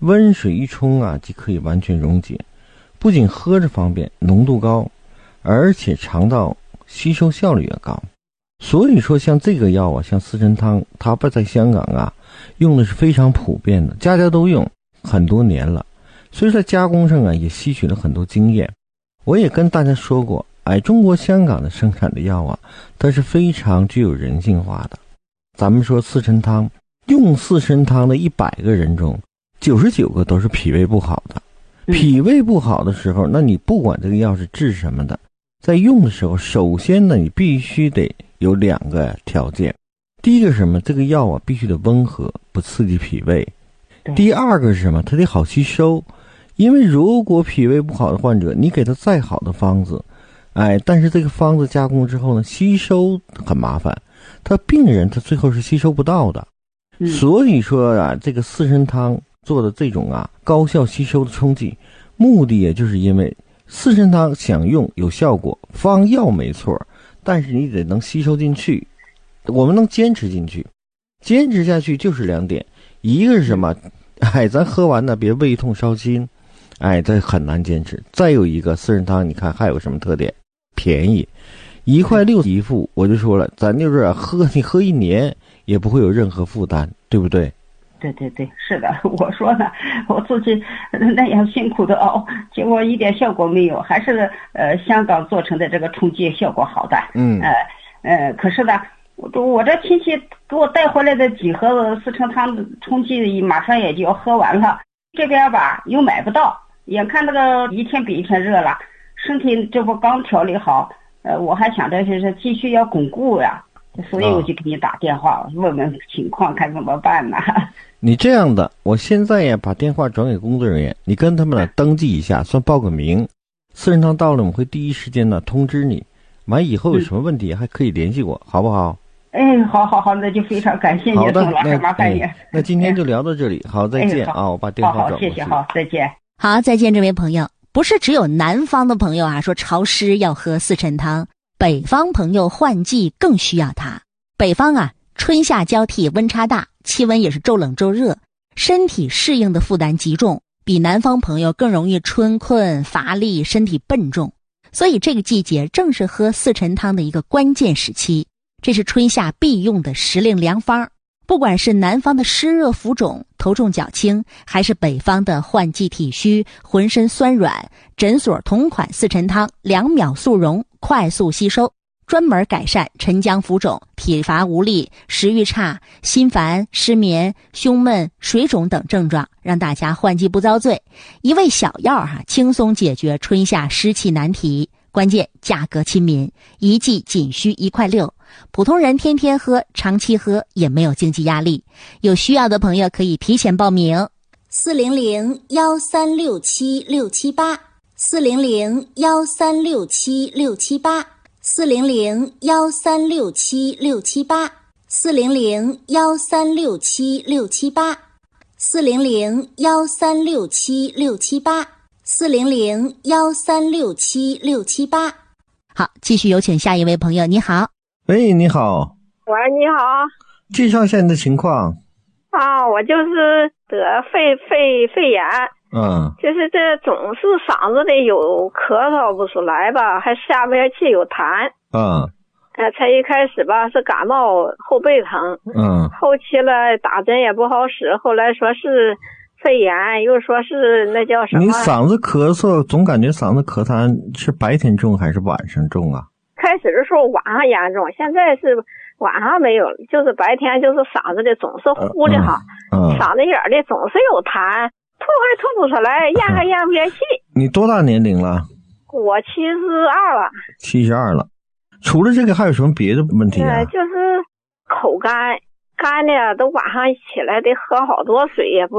温水一冲啊，即可以完全溶解，不仅喝着方便，浓度高，而且肠道吸收效率也高。所以说像这个药啊，像四神汤，它在香港啊用的是非常普遍的，家家都用很多年了，所以在加工上啊也吸取了很多经验。我也跟大家说过，中国香港的生产的药啊，它是非常具有人性化的。咱们说四神汤，用四神汤的100个人中99个都是脾胃不好的。脾胃不好的时候，那你不管这个药是治什么的，在用的时候，首先呢，你必须得有2个条件。第一个是什么？这个药啊必须得温和，不刺激脾胃。第二个是什么？它得好吸收。因为如果脾胃不好的患者，你给他再好的方子，但是这个方子加工之后呢，吸收很麻烦，他病人他最后是吸收不到的。所以说啊，这个四神汤做的这种高效吸收的冲剂，目的也就是因为四神汤想用有效果，方药没错，但是你得能吸收进去，我们能坚持进去，坚持下去就是2点，一个是什么？咱喝完呢别胃痛烧心，这很难坚持。再有一个四神汤，你看还有什么特点？便宜，1.6块一副，我就说了，咱就是你喝1年也不会有任何负担，对不对？ 对，是的，我说呢，我自己那样辛苦的熬，结果一点效果没有，还是香港做成的这个冲剂效果好的。可是呢，我这亲戚给我带回来的几盒四神汤的冲剂，马上也就要喝完了，这边吧又买不到，眼看那个一天比一天热了，身体这不刚调理好，我还想着是继续要巩固呀，所以我就给你打电话问问情况，看怎么办呢？ 你这样的，我现在呀把电话转给工作人员，你跟他们登记一下，算报个名。四神汤到了，我们会第一时间呢通知你，完以后有什么问题还可以联系我，好不好？ 好，那就非常感谢你了，麻烦你。 那今天就聊到这里，好，再见我把电话转过去。 好，谢谢，好，再见。 好，再见，这位朋友。不是只有南方的朋友说潮湿要喝四神汤，北方朋友换季更需要它。北方春夏交替，温差大，气温也是骤冷骤热，身体适应的负担极重，比南方朋友更容易春困乏力，身体笨重。所以这个季节正是喝四神汤的一个关键时期，这是春夏必用的时令良方。不管是南方的湿热浮肿、头重脚轻，还是北方的换季体虚、浑身酸软，诊所同款四神汤2秒速溶，快速吸收，专门改善沉江浮肿、体乏无力、食欲差、心烦、失眠、胸闷、水肿等症状，让大家换季不遭罪。一味小药轻松解决春夏湿气难题。关键价格亲民，一剂仅需1.6块，普通人天天喝、长期喝也没有经济压力。有需要的朋友可以提前报名。 400-1367-678 400-1367-678 400-1367-678 400-1367-678 400-1367-678 400-1367-678。 好，继续有请下一位朋友。你好。 喂，你好。 喂，你好。 介绍一下你的情况。 我就是得肺炎。就是这总是嗓子里有咳嗽不出来吧，还下边气有痰。才一开始吧是感冒后背疼。后期了打针也不好使，后来说是肺炎，又说是那叫什么？ 你嗓子咳嗽，总感觉嗓子咳痰是白天重还是晚上重啊？ 开始的时候晚上严重，现在是晚上没有了，就是白天就是嗓子里总是呼的嗓子眼里总是有痰，吐还吐不出来，咽还咽不下气。 你多大年龄了？ 我72了。 72了。除了这个还有什么别的问题就是口干的都晚上起来得喝好多水，也不